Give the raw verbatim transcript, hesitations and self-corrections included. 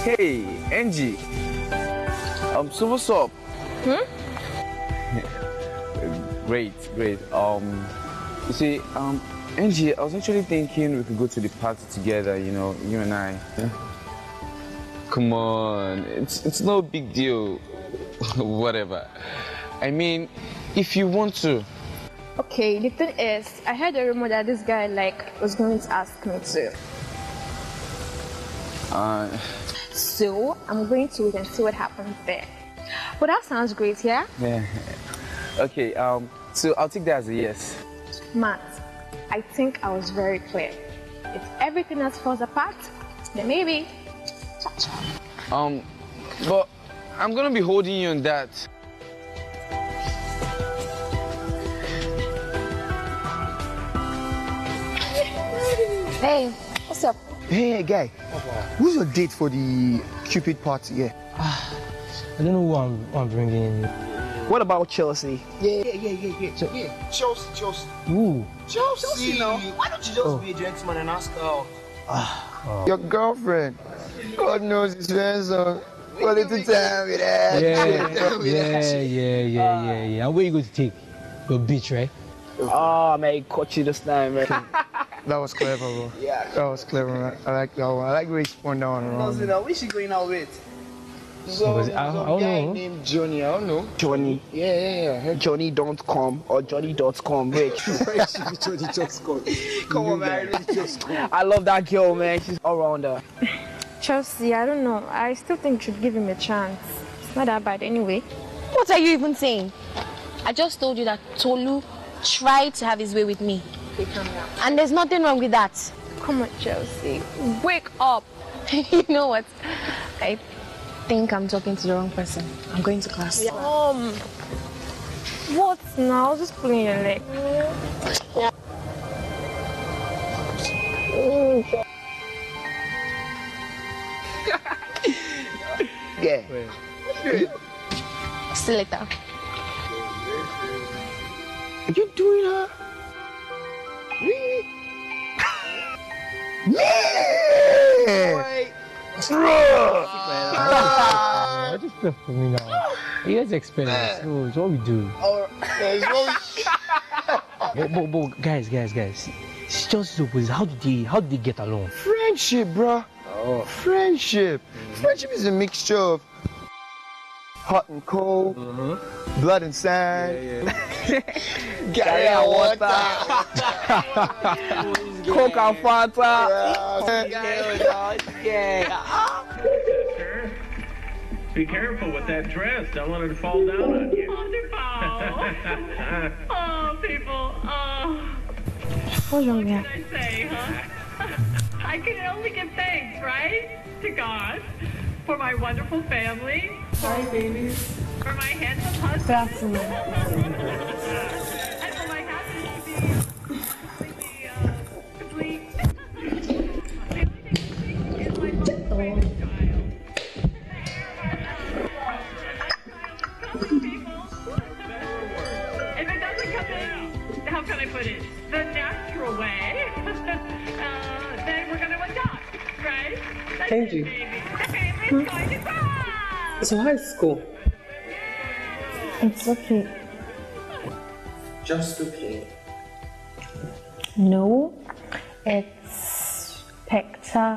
Hey, Angie. Um, so what's up? Hmm? Great, great. Um, you see, um, Angie, I was actually thinking we could go to the party together, you know, you and I. Yeah? Come on, it's it's no big deal. Whatever. I mean, if you want to. Okay, the thing is, I heard a rumor that this guy, like, was going to ask me to. Uh... So, I'm going to wait and see what happens there. But that sounds great, yeah? Yeah. Okay, um, so I'll take that as a yes. Matt, I think I was very clear. If everything else falls apart, then maybe. Um, but I'm gonna be holding you on that. Hey, what's up? Hey, guy. Who's your date for the Cupid party? Yeah. Ah, I don't know who I'm, who I'm bringing. What about Chelsea? Yeah, yeah, yeah, yeah, yeah. Ch yeah. Chelsea, Chelsea. Ooh. Chelsea. Chelsea, no. Why don't you just oh. be a gentleman and ask her out? Ah. Oh. Your girlfriend. God knows it's handsome. Quality time with that. Yeah, yeah, yeah, yeah, yeah, yeah, yeah. And where you going to take? Your bitch, right? Oh, man, he caught you this time, man. That was clever, bro. Yeah. That was clever, man. I like that one. I like where he spun down around. No, no, who's she going out with? So, I, I, I don't guy know. named Johnny, I don't know. Johnny. Yeah, yeah, yeah. Johnny dot com or Johnny dot com. Wait. Johnny dot com. Come on, man. I love that girl, man. She's all rounder. Chelsea, I don't know. I still think you should give him a chance. It's not that bad anyway. What are you even saying? I just told you that Tolu tried to have his way with me. Okay, calm down. And there's nothing wrong with that. Come on, Chelsea. Wake up. You know what? I think I'm talking to the wrong person. I'm going to class. Yeah. Um, what now? I was just pulling your leg. Yeah. Yeah. See you later. Are you doing her? Really? Yeah! I just feel for me now. You guys expect us. So it's what we do. Or, it's what we... but, but, but, guys, guys, guys. It's just the opposite. How did they, how did they get along? Friendship, bro. Oh. Friendship. Mm-hmm. Friendship is a mixture of hot and cold, mm-hmm. blood and sand, yeah, yeah. Gary and water, Coke and Fanta. Yeah. Yeah. Be careful with that dress. Don't want her to fall down on you. Wonderful. Oh, people. Oh. What's wrong there? What can I say, huh? I can only give thanks, right? To God. For my wonderful family. Sorry, babies. For my handsome husband. And for my happiness to be completely, uh, complete. The only thing is my most favorite child. If it doesn't come in, how can I put it? The natural way, uh, then we're going to adopt, right? Thank you. Hmm? So how's school? It's okay. Just okay. No, it's Pecta.